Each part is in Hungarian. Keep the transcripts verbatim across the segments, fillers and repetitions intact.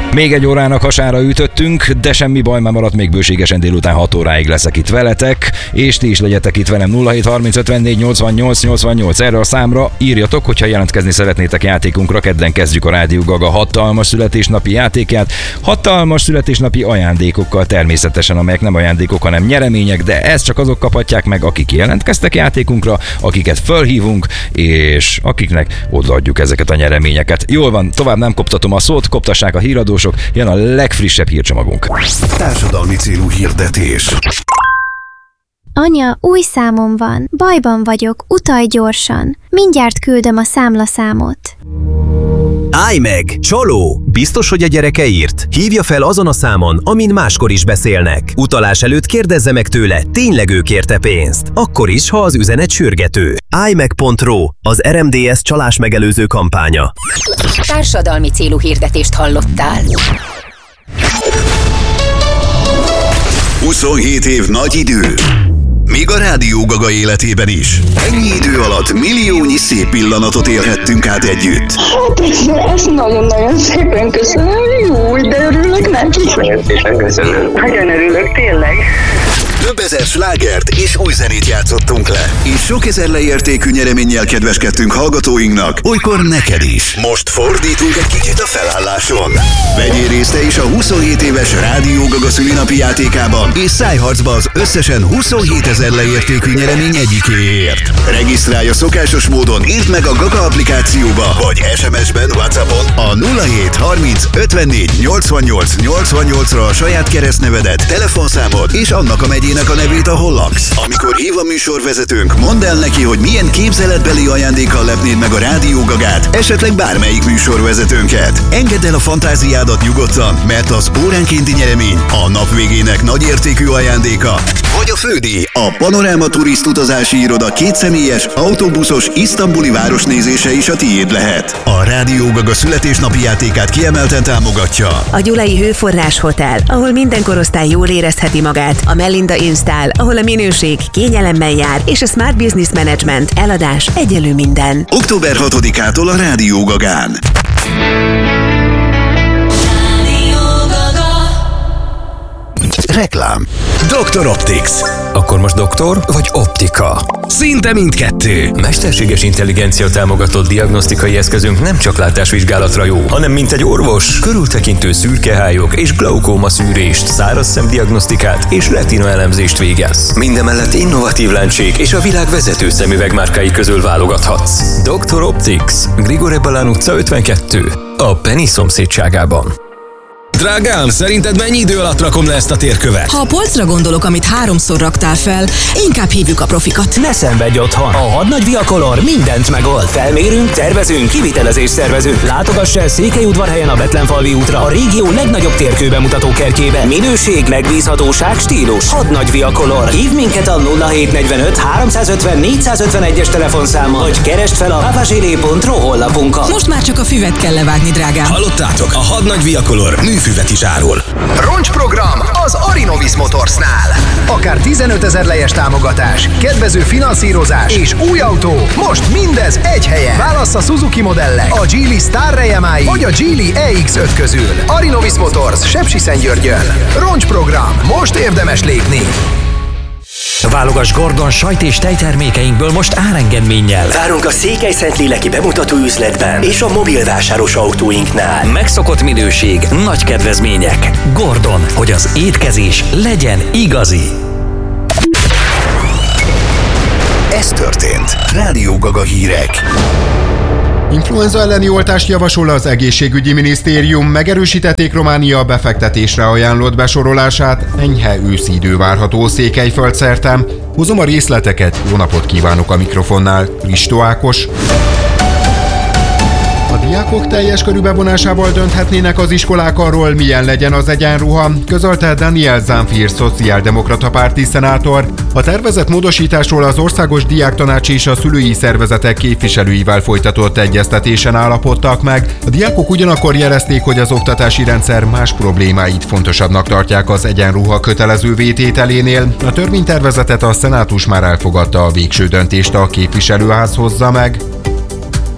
Még egy órának hasára ütöttünk, de semmi baj, már maradt még bőségesen, délután hat óráig leszek itt veletek, és ti is legyetek itt velem. Nulla hét harminc ötvennégy nyolcvannyolc nyolcvannyolc erre a számra írjatok, hogyha jelentkezni szeretnétek játékunkra. Kedden kezdjük a Rádió Gaga hatalmas születésnapi játékját, hatalmas születésnapi ajándékokkal természetesen, amelyek nem ajándékok, hanem nyeremények, de ezt csak azok kaphatják meg, akik jelentkeztek játékunkra, akiket fölhívunk, és akiknek odaadjuk ezeket a nyereményeket. Jól van, tovább nem koptatom a szót, koptassák a híradósok, jön a legfrissebb hírcsomagunk. Társadalmi célú hirdetés. Anya, új számom van. Bajban vagyok, utalj gyorsan. Mindjárt küldöm a számlaszámot. Állj meg! Csaló! Biztos, hogy a gyereke írt? Hívja fel azon a számon, amin máskor is beszélnek. Utalás előtt kérdezze meg tőle, tényleg ő kérte pénzt. Akkor is, ha az üzenet sürgető. állj meg pont ro, az er em dé es csalás megelőző kampánya. Társadalmi célú hirdetést hallottál. huszonhét év nagy idő. Még a Rádió Gaga életében is. Ennyi idő alatt milliónyi szép pillanatot élhettünk át együtt. Hát ezt nagyon-nagyon szépen köszönöm. Jó, de örülök neki. Nagyon szépen köszönöm. Nagyon örülök, tényleg. Több ezer slágert és új zenét játszottunk le, és sok ezer leértékű nyereménnyel kedveskedtünk hallgatóinknak, olykor neked is. Most fordítunk egy kicsit a felálláson. Vegyél részt te is a huszonhét éves Rádió Gaga szülinapi játékában, és szállj harcba az összesen huszonhét ezer leértékű nyeremény egyikéért. Regisztrálj a szokásos módon, írd meg a Gaga applikációba, vagy es em es-ben, WhatsAppon a nulla hét harminc ötvennégy nyolcvannyolc nyolcvannyolcra a saját keresztnevedet, telefonszámot és annak a megyének a nevét, ahol laksz. Amikor hív a műsorvezetőnk, mondd el neki, hogy milyen képzeletbeli ajándékkal lepnéd meg a Rádió Gagát, esetleg bármelyik műsorvezetőnket. Engedd el a fantáziádat nyugodtan, mert az óránkénti nyeremény a nap végének nagy értékű ajándéka, vagy a fődíj, a Panoráma Turist utazási iroda kétszemélyes, autóbuszos isztambuli városnézése is a tiéd lehet. A Rádió Gaga születésnapi játékát kiemelten támogatja a Gyulai Hőforrás Hotel, ahol minden korosztály jól érezheti magát, a Melinda Install, ahol a minőség kényelemmel jár, és a Smart Business Management eladás egyelő minden. október hatodikától a Rádió Gagán. Reklám. doktor Optics. Akkor most doktor vagy optika? Szinte mindkettő. Mesterséges intelligencia támogatott diagnosztikai eszközünk nem csak látásvizsgálatra jó, hanem mint egy orvos, körültekintő szürkehályok és glaukóma szűrést, száraz szemdiagnosztikát és retina elemzést végez. Mindemellett innovatív lencség és a világ vezető szemüvegmárkái közül válogathatsz. doktor Optics, Grigore Balán utca ötvenkettő, a Penny szomszédságában. Drágám, szerinted mennyi idő alatt rakom le ezt a térkövet? Ha a polcra gondolok, amit háromszor raktál fel, inkább hívjuk a profikat. Ne szenvedj otthon! A Hadnagy Viacolor mindent megold. Felmérünk, tervezünk, kivitelezést szervezünk. Látogass el Székelyudvarhelyen a Betlenfalvi útra, a régió legnagyobb térkőbemutató kertjébe. Minőség, megbízhatóság, stílus. Hadnagy Viacolor. Hívd minket a nulla hét negyvenöt háromszázötven négyszázötvenegyes telefonszámmal, vagy keresd fel a havazsélé pont ro honlapunkon. Most már csak a füvet kell levágni, drágám. Hallottátok? A Hadnagy Viacolor műfüvet is árul. Roncsprogram az Arinovis Motorsnál. Akár tizenötezer lejes támogatás, kedvező finanszírozás és új autó. Most mindez egy helyen. Válassz a Suzuki modellek, a Geely Star Yamaha vagy a Geely e iksz öt közül. Arinovis Motors, Sepsiszentgyörgyön. Roncsprogram. Most érdemes lépni. Válogass Gordon sajt és tejtermékeinkből most árengedménnyel. Várunk a Székelyszentlélleki bemutató üzletben és a mobilvásáros autóinknál. Megszokott minőség, nagy kedvezmények. Gordon, hogy az étkezés legyen igazi. Ez történt. Rádió Gaga hírek. Influenza elleni oltást javasol az egészségügyi minisztérium, megerősítették Románia befektetésre ajánlott besorolását, enyhe őszi idő várható Székelyföld szerte. Hozom a részleteket, jó napot kívánok a mikrofonnál, Kristó Ákos. A diákok teljes körű bevonásával dönthetnének az iskolák arról, milyen legyen az egyenruha, közölte Daniel Zamfir, szociáldemokrata párti szenátor. A tervezett módosításról az Országos Diáktanács és a szülői szervezetek képviselőivel folytatott egyeztetésen állapodtak meg. A diákok ugyanakkor jelezték, hogy az oktatási rendszer más problémáit fontosabbnak tartják az egyenruha kötelező vétételénél. A törvénytervezetet a szenátus már elfogadta, a végső döntést a képviselőház hozza meg.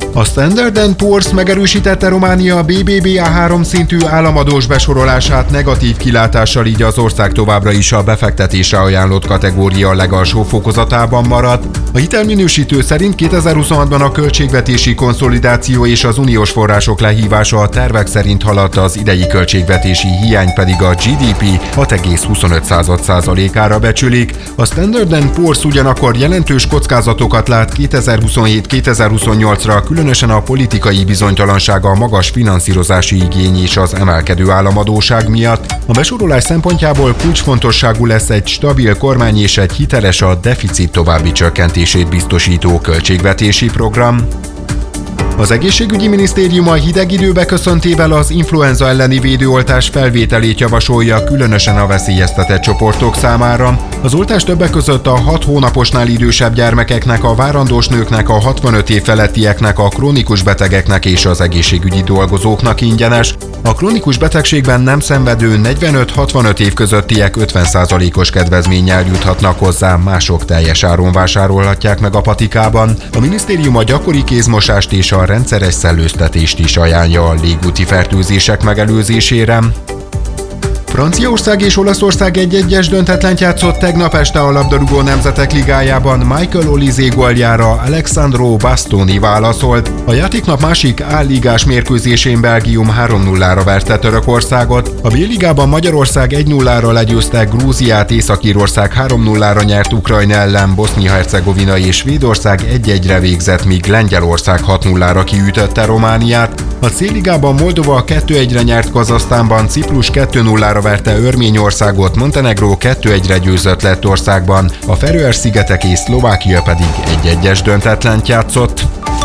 A Standard and Poor's megerősítette Románia bé bé bé á három szintű államadós besorolását negatív kilátással, így az ország továbbra is a befektetésre ajánlott kategória legalsó fokozatában maradt. A hitelminősítő szerint kétezer-huszonhatban a költségvetési konszolidáció és az uniós források lehívása a tervek szerint haladt, az idei költségvetési hiány pedig a gé dé pé hat egész huszonöt százalékára becsülik. A Standard and Poor's ugyanakkor jelentős kockázatokat lát kétezer-huszonhét kétezer-huszonnyolcra, különösen a politikai bizonytalanság, a magas finanszírozási igény és az emelkedő államadóság miatt. A besorolás szempontjából kulcsfontosságú lesz egy stabil kormány és egy hiteles, a deficit további csökkentését biztosító költségvetési program. Az egészségügyi minisztérium a hideg idő beköszöntével az influenza elleni védőoltás felvételét javasolja, különösen a veszélyeztetett csoportok számára. Az oltás többek között a hat hónaposnál idősebb gyermekeknek, a várandós nőknek, a hatvanöt év felettieknek, a krónikus betegeknek és az egészségügyi dolgozóknak ingyenes. A krónikus betegségben nem szenvedő negyvenöt-hatvanöt év közöttiek ötven százalékos kedvezménnyel juthatnak hozzá, mások teljes áron vásárolhatják meg a patikában. A minisztérium a gyakori kézmosást és a rendszeres szellőztetést is ajánlja a légúti fertőzések megelőzésére. Franciaország és Olaszország egy-egyes döntetlent játszott tegnap este a labdarúgó nemzetek ligájában. Michael Olise góljára Alessandro Bastoni válaszolt. A játéknap másik A-ligás mérkőzésén Belgium három nullára verte Törökországot. A B-ligában Magyarország egy nullára legyőzte Grúziát, Észak-Írország három nullára nyert Ukrajna ellen, Bosznia-Hercegovina és Svédország egy egyre végzett, míg Lengyelország hat nullára kiütötte Romániát. A C-ligában Moldova kettő egyre nyert Kazahsztánban, Ciprus kettő nullára verte Örményországot, Montenegró kettő egyre győzött Lettországban, a Feröer-szigetek és Szlovákia pedig egy egyes döntetlent játszott.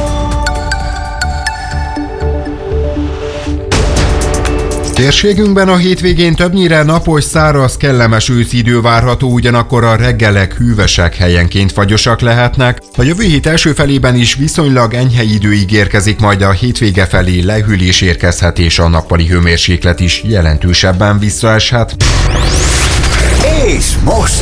Térségünkben a hétvégén többnyire napos, száraz, kellemes őszi idő várható, ugyanakkor a reggelek hűvösek, helyenként fagyosak lehetnek. A jövő hét első felében is viszonylag enyhe idő ígérkezik, majd a hétvége felé lehűlés érkezhet, és a nappali hőmérséklet is jelentősebben visszaeshet. És most...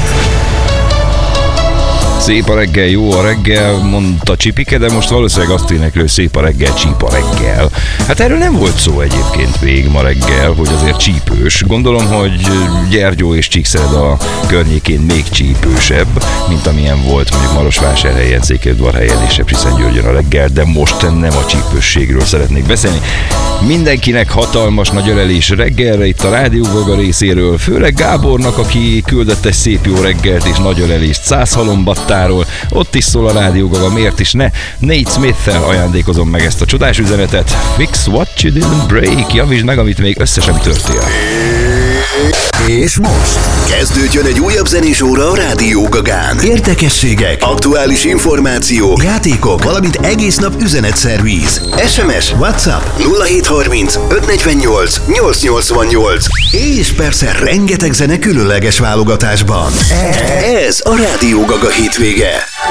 Szép a reggel, jó a reggel, mondta Csipike, de most valószínűleg azt énekli, hogy szép a reggel, csíp a reggel. Hát erről nem volt szó egyébként még ma reggel, hogy azért csípős. Gondolom, hogy Gyergyó és Csíkszereda környékén még csípősebb, mint amilyen volt mondjuk Marosvásárhelyen, Székelyudvarhelyen és Sepsiszentgyörgyön a reggel, de most nem a csípősségről szeretnék beszélni. Mindenkinek hatalmas nagy ölelés reggelre itt a Rádió Gaga részéről, főleg Gábornak, aki küldött egy szép jó reggelt és nagy ölelést Szászhalombattáról. Ott is szól a Rádió Gaga, miért is ne? Nate Smith-tel ajándékozom meg ezt a csodás üzenetet. Fix what you didn't break, javítsd meg, amit még össze sem törtél. És most kezdődjön egy újabb zenés óra a Rádió Gagán. Érdekességek, aktuális információk, játékok, valamint egész nap üzenetszervíz. es em es, WhatsApp nulla hét harminc öt negyvennyolc nyolc nyolcvannyolc. És persze rengeteg zene különleges válogatásban. Ez a Rádió Gaga hétvége.